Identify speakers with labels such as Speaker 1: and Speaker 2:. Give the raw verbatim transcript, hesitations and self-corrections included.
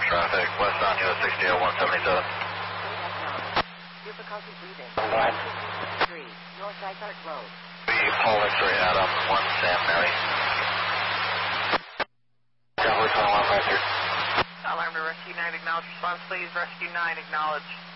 Speaker 1: traffic, west on U S sixty oh one seventy-seven.
Speaker 2: Difficulty breathing.
Speaker 1: one
Speaker 2: three, North Dysart Road.
Speaker 1: B, Paul X-ray Adam, one Sam Mary. Cavalier twenty-one, right here.
Speaker 3: Alarm to Rescue nine, acknowledge response please. Rescue nine, acknowledge.